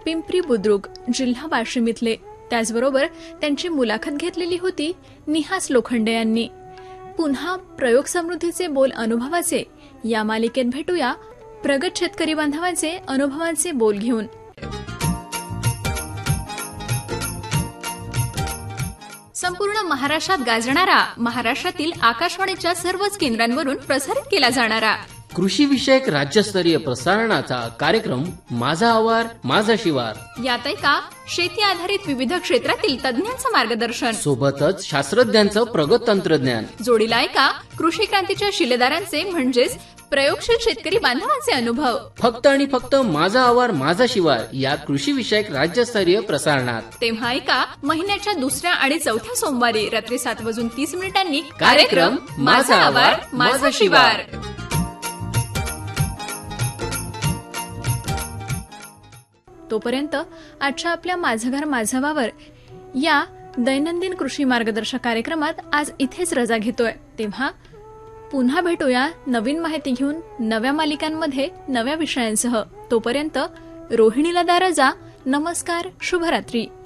पिंपरी बुद्रुक, जिल्हा वाशिम इथले. त्याचबरोबर त्यांची मुलाखत घेतलेली होती निहास लोखंडे यांनी. पुन्हा प्रयोग समृद्धीचे बोल अनुभवाचे या मालिकेत भेटूया प्रगत शेतकरी बांधवांचे अनुभवांचे बोल घेऊन. संपूर्ण महाराष्ट्रात गाजणारा, महाराष्ट्रातील आकाशवाणीच्या सर्वच केंद्रांवरून प्रसारित केला जाणारा कृषी विषयक राज्यस्तरीय प्रसारणाचा कार्यक्रम माझा आवार माझा शिवार. यात ऐका शेती आधारित विविध क्षेत्रातील तज्ञांचं मार्गदर्शन, सोबतच शास्त्रज्ञांचं प्रगत तंत्रज्ञान. जोडीला ऐका कृषी क्रांतीच्या शिलेदारांचे म्हणजेच प्रयोगशील शेतकरी बांधवांचे अनुभव. फक्त आणि फक्त माझा आवार माझा शिवार या कृषी विषयक राज्यस्तरीय प्रसारणात. तेव्हा ऐका महिन्याच्या दुसऱ्या आणि चौथ्या सोमवारी रात्री 7:30 कार्यक्रम माझा आवार माझा शिवार. तोपर्यंत आजच्या आपल्या माझं घर माझा वावर या दैनंदिन कृषी मार्गदर्शक कार्यक्रमात आज इथेच रजा घेतोय. तेव्हा पुन्हा भेटूया नवीन माहिती घेऊन नव्या मालिकांमध्ये नव्या विषयांसह. तोपर्यंत रोहिणीला दा रजा. नमस्कार, शुभरात्री.